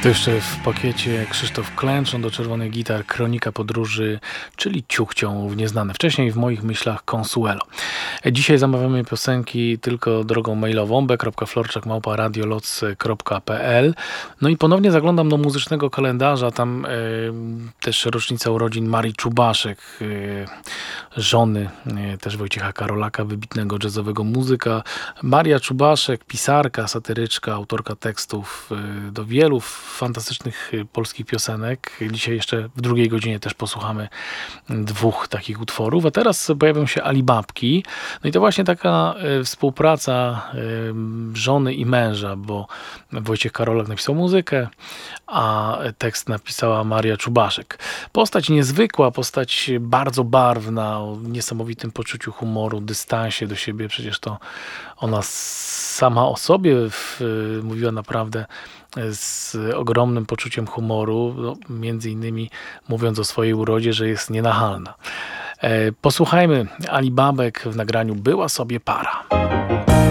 To jeszcze w pakiecie Krzysztof Klęczon do czerwonych gitar, Kronika podróży, czyli Ciuchcią w nieznane. Wcześniej w moich myślach Consuelo. Dzisiaj zamawiamy piosenki tylko drogą mailową b.florczak@radioloc.pl. No i ponownie zaglądam do muzycznego kalendarza. Tam też rocznica urodzin Marii Czubaszek, żony też Wojciecha Karolaka, wybitnego jazzowego muzyka. Maria Czubaszek, pisarka, satyryczka, autorka tekstów do wielu fantastycznych polskich piosenek. Dzisiaj jeszcze w drugiej godzinie też posłuchamy dwóch takich utworów, a teraz pojawią się Alibabki. No i to właśnie taka współpraca żony i męża, bo Wojciech Karolak napisał muzykę, a tekst napisała Maria Czubaszek. Postać niezwykła, postać bardzo barwna, o niesamowitym poczuciu humoru, dystansie do siebie. Przecież to ona sama o sobie mówiła naprawdę z ogromnym poczuciem humoru, no, między innymi mówiąc o swojej urodzie, że jest nienachalna. Posłuchajmy Alibabek w nagraniu Była sobie para.